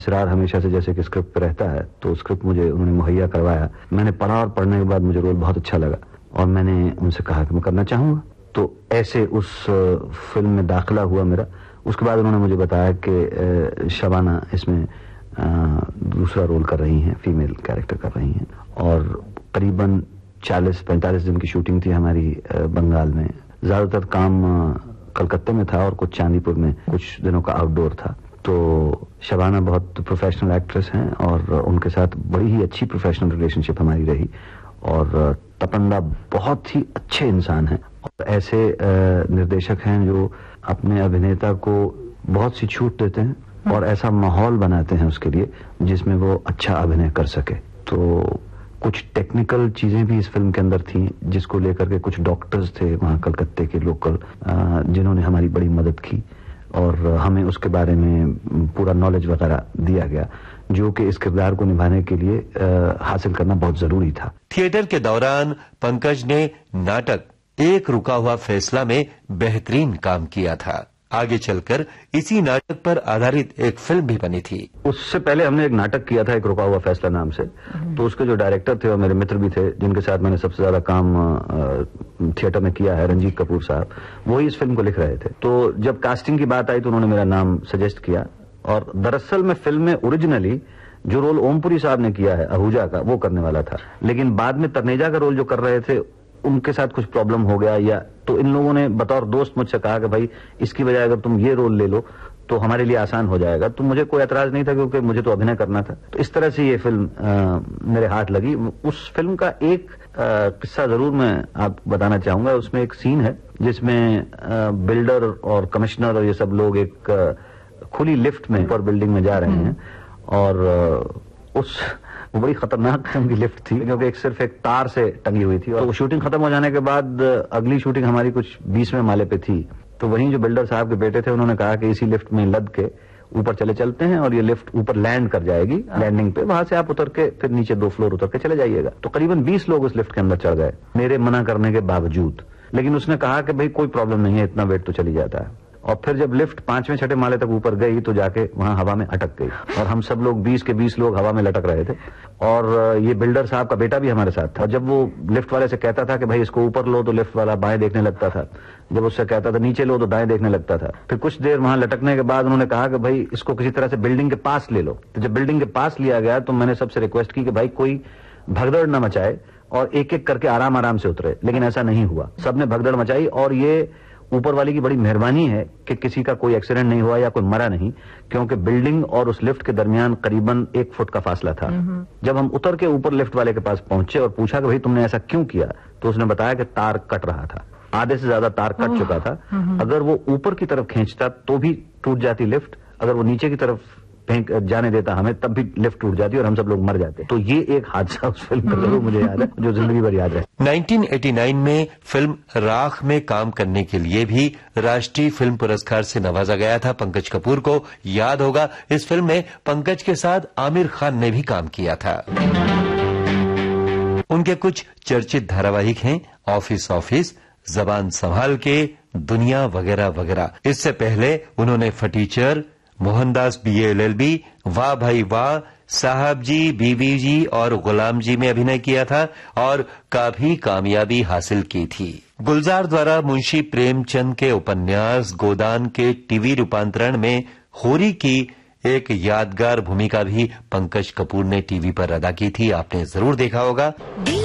सिरार हमेशा से जैसे कि स्क्रिप्ट पे रहता है, तो स्क्रिप्ट मुझे उन्होंने मुहैया करवाया। मैंने पढ़ा और पढ़ने के बाद मुझे रोल बहुत अच्छा लगा और मैंने उनसे कहा कि मैं करना चाहूँगा। तो ऐसे उस फिल्म में दाखिला हुआ मेरा। उसके बाद उन्होंने मुझे बताया कि शबाना इसमें दूसरा रोल कर रही हैं, फीमेल कैरेक्टर कर रही हैं, और करीबन 40-45 दिन की शूटिंग थी हमारी बंगाल में। ज्यादातर काम कलकत्ते में था और कुछ चांदीपुर में कुछ दिनों का आउटडोर था। तो शबाना बहुत प्रोफेशनल एक्ट्रेस हैं और उनके साथ बड़ी ही अच्छी प्रोफेशनल रिलेशनशिप हमारी रही। और तपंदा बहुत ही अच्छे इंसान हैं और ऐसे निर्देशक हैं जो अपने अभिनेता को बहुत सी छूट देते हैं और ऐसा माहौल बनाते हैं उसके लिए जिसमें वो अच्छा अभिनय कर सके। तो कुछ टेक्निकल चीजें भी इस फिल्म के अंदर थी जिसको लेकर के कुछ डॉक्टर्स थे वहाँ कलकत्ते के लोकल, जिन्होंने हमारी बड़ी मदद की और हमें उसके बारे में पूरा नॉलेज वगैरह दिया गया, जो कि इस किरदार को निभाने के लिए हासिल करना बहुत जरूरी था। थिएटर के दौरान पंकज ने नाटक एक रुका हुआ फैसला में बेहतरीन काम किया था। आगे चलकर इसी नाटक पर आधारित एक फिल्म भी बनी थी। उससे पहले हमने एक नाटक किया था, एक रुका हुआ फैसला नाम से। तो उसके जो डायरेक्टर थे और मेरे मित्र भी थे, जिनके साथ मैंने सबसे ज्यादा काम थिएटर में किया है, रंजीत कपूर साहब, वही इस फिल्म को लिख रहे थे। तो जब कास्टिंग की बात आई तो उन्होंने मेरा नाम सजेस्ट किया। और दरअसल मैं फिल्म में ओरिजिनली जो रोल ओमपुरी साहब ने किया है आहूजा का, वो करने वाला था। लेकिन बाद में तनेजा का रोल जो कर रहे थे उनके साथ कुछ प्रॉब्लम हो गया, या तो इन लोगों ने बतौर दोस्त मुझसे कहा कि भाई इसकी बजाय अगर तुम ये रोल ले लो तो हमारे लिए आसान हो जाएगा। तो मुझे कोई एतराज नहीं था क्योंकि मुझे तो अभिनय करना था। तो इस तरह से ये फिल्म मेरे हाथ लगी। उस फिल्म का एक किस्सा जरूर मैं आपको बताना चाहूंगा। उसमें एक सीन है जिसमें बिल्डर और कमिश्नर और ये सब लोग एक खुली लिफ्ट में ऊपर बिल्डिंग में जा रहे हैं और वो बड़ी खतरनाक किस्म की लिफ्ट थी क्योंकि सिर्फ एक तार से टंगी हुई थी। और वो शूटिंग खत्म हो जाने के बाद अगली शूटिंग हमारी कुछ 20वें माले पे थी। तो वहीं जो बिल्डर साहब के बेटे थे उन्होंने कहा कि इसी लिफ्ट में लद के ऊपर चलते हैं और ये लिफ्ट ऊपर लैंड कर जाएगी लैंडिंग पे, वहां से आप उतर के फिर नीचे 2 फ्लोर उतर के चले जाइएगा। तो करीबन 20 लोग उस लिफ्ट के अंदर चढ़ गए मेरे मना करने के बावजूद। लेकिन उसने कहा कि भाई कोई प्रॉब्लम नहीं है, इतना वेट तो चली जाता है। और फिर जब लिफ्ट 5वें 6ठे माले तक ऊपर गई तो जाके वहां हवा में अटक गई और हम सब लोग 20 के 20 लोग हवा में लटक रहे थे। और ये बिल्डर साहब का बेटा भी हमारे साथ था। और जब वो लिफ्ट वाले से कहता था कि भाई इसको ऊपर लो तो लिफ्ट वाला बाएं देखने लगता था, जब उससे कहता था नीचे लो तो दाएं देखने लगता था। फिर कुछ देर वहां लटकने के बाद उन्होंने कहा कि भाई इसको किसी तरह से बिल्डिंग के पास ले लो। तो जब बिल्डिंग के पास लिया गया तो मैंने सबसे रिक्वेस्ट की कि भाई कोई भगदड़ न मचाए और एक एक करके आराम आराम से उतरे। लेकिन ऐसा नहीं हुआ, सबने भगदड़ मचाई। और ये ऊपर वाले की बड़ी मेहरबानी है कि किसी का कोई एक्सीडेंट नहीं हुआ या कोई मरा नहीं, क्योंकि बिल्डिंग और उस लिफ्ट के दरमियान करीबन 1 फुट का फासला था। जब हम उतर के ऊपर लिफ्ट वाले के पास पहुंचे और पूछा कि भाई तुमने ऐसा क्यों किया, तो उसने बताया कि तार कट रहा था, आधे से ज्यादा तार कट चुका था। अगर वो ऊपर की तरफ खींचता तो भी टूट जाती लिफ्ट, अगर वो नीचे की तरफ फेंक जाने देता हमें तब भी लिफ्ट टूट जाती और हम सब लोग मर जाते। तो ये एक हादसा उस फिल्म का जरूर मुझे याद है जो जिंदगी भर याद रहे। 1989 में फिल्म राख में काम करने के लिए भी राष्ट्रीय फिल्म पुरस्कार से नवाजा गया था पंकज कपूर को। याद होगा इस फिल्म में पंकज के साथ आमिर खान ने भी काम किया था। उनके कुछ चर्चित धारावाहिक हैं ऑफिस, जबान संभाल के, दुनिया वगैरह वगैरह। इससे पहले उन्होंने फटीचर, मोहनदास BA LLB, वाह भाई वाह, साहब जी, बीबी जी और गुलाम जी में अभिनय किया था और काफी कामयाबी हासिल की थी। गुलजार द्वारा मुंशी प्रेमचंद के उपन्यास गोदान के टीवी रूपांतरण में होरी की एक यादगार भूमिका भी पंकज कपूर ने टीवी पर अदा की थी, आपने जरूर देखा होगा।